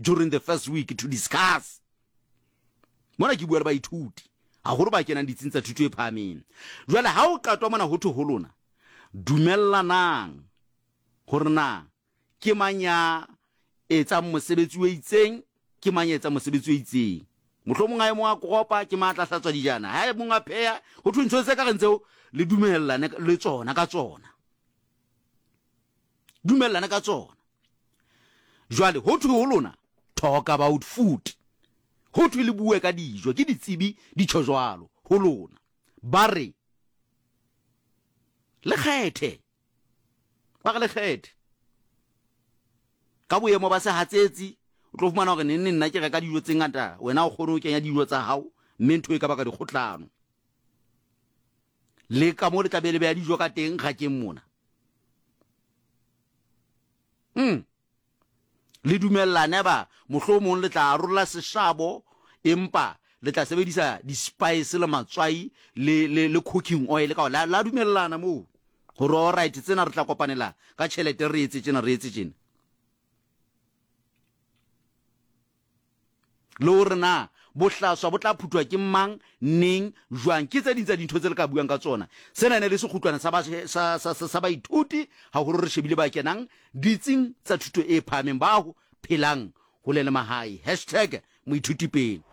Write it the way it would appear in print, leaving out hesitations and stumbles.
during the first week to discuss. Mona ke bua le baithuti a hore ba kenang ditsing tsa thuto e phahameng. Jwale ha o qatwa mona ho thwe ho lona dumellanang hore na ke manya etsa mosebetsi o itseng ke manya etsa mosebetsi o itseng. Mohlomong a mo a kopa ke matla hlatswa dijana ha mo nga pheya ho thwe ntse ka rentseo le dumellane le tsona ka tsona. Dumellana ka tsona. Jwale ho thwe ho lona talk about food. Ho thwe le bue ka dijo ke ditsebi di tsho jwalo ho lona. Ba re le kgethe. Ba le kgethe. Ka boemo ba se hatsetsi o tlo fumana hore nna ke reka dijo tse ngata wena o kgone ho kenya dijo tsa hao mme ntho e ka baka dikgotlano. Le ka mo le tla be le beya dijo ka teng ga ke mona. Le dumellane ba mohlomong le tla arola seshabo empa le tla sebedisa di spice le matswai le cooking oil ka la dumellana mo hore all right tsena re tla kopanela ka tšhelete re etse tsena re etse tsena. Le hore na bohlaswa bo tla phutwa ke mang neng jwang ke tse dintsa dintho tse le ka buang ka tsona. Sena ne le sekhutlwana sa baithuti ha ho re shebile ba kenang ditsing tsa thuto e phahameng ba ho phelang ho le mahae #moithuti pele.